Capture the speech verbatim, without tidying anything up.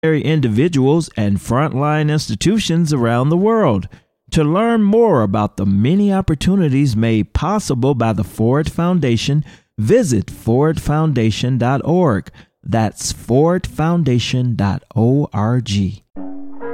individuals and frontline institutions around the world. To learn more about the many opportunities made possible by the Ford Foundation, visit ford foundation dot org. That's ford foundation dot org.